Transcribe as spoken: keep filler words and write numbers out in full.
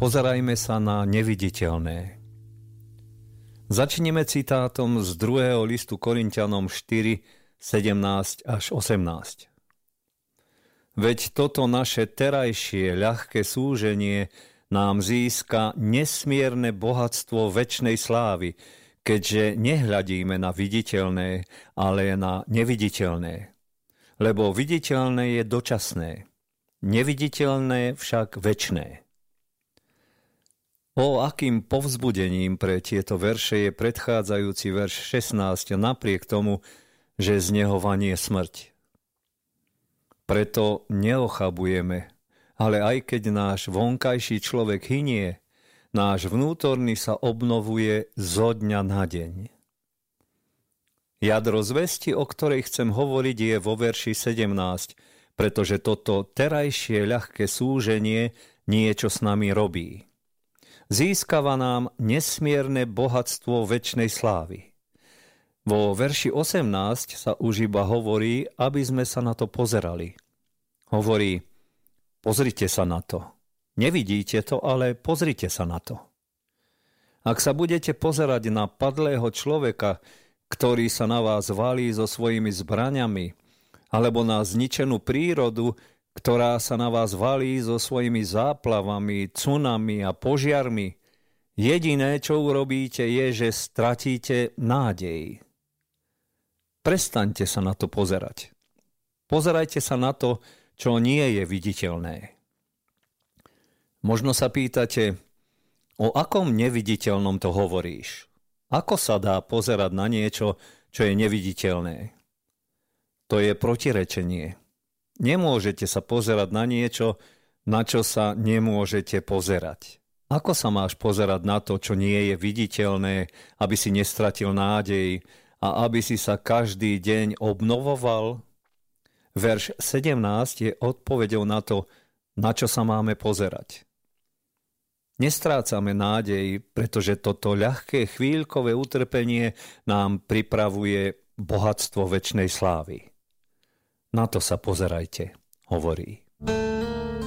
Pozerajme sa na neviditeľné. Začneme citátom z druhého listu Korinťanom štyri, sedemnásť až osemnásť. Veď toto naše terajšie ľahké súženie nám získa nesmierne bohatstvo večnej slávy, keďže nehľadíme na viditeľné, ale na neviditeľné. Lebo viditeľné je dočasné, neviditeľné však večné. O, akým povzbudením pre tieto verše je predchádzajúci verš šestnásť, napriek tomu, že z neho vanie smrť. Preto neochabujeme, ale aj keď náš vonkajší človek hynie, náš vnútorný sa obnovuje zo dňa na deň. Jadro zvesti, o ktorej chcem hovoriť, je vo verši sedemnásť, pretože toto terajšie ľahké súženie niečo s nami robí. Získava nám nesmierne bohatstvo večnej slávy. Vo verši osemnásť sa už iba hovorí, aby sme sa na to pozerali. Hovorí, pozrite sa na to. Nevidíte to, ale pozrite sa na to. Ak sa budete pozerať na padlého človeka, ktorý sa na vás valí so svojimi zbraňami, alebo na zničenú prírodu, ktorá sa na vás valí so svojimi záplavami, tsunami a požiarmi, jediné, čo urobíte, je, že stratíte nádej. Prestaňte sa na to pozerať. Pozerajte sa na to, čo nie je viditeľné. Možno sa pýtate, o akom neviditeľnom to hovoríš? Ako sa dá pozerať na niečo, čo je neviditeľné? To je protirečenie. Nemôžete sa pozerať na niečo, na čo sa nemôžete pozerať. Ako sa máš pozerať na to, čo nie je viditeľné, aby si nestratil nádej a aby si sa každý deň obnovoval? Verš sedemnásť je odpoveďou na to, na čo sa máme pozerať. Nestrácame nádej, pretože toto ľahké chvíľkové utrpenie nám pripravuje bohatstvo večnej slávy. Na to sa pozerajte, hovorí.